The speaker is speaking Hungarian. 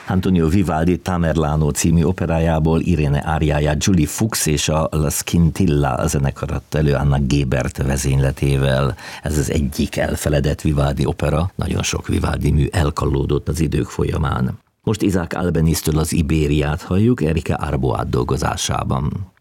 Antonio Vivaldi Tamerlano című operájából Irene áriáját Julie Fuchs és a La Scintilla zenekar adta elő Anna Gebert vezényletével. Ez az egyik elfeledett Vivaldi opera, nagyon sok Vivaldi mű elkallódott az idők folyamán. Most Isaac Albanese-től az Ibériát halljuk Erika Arboát dolgozásában.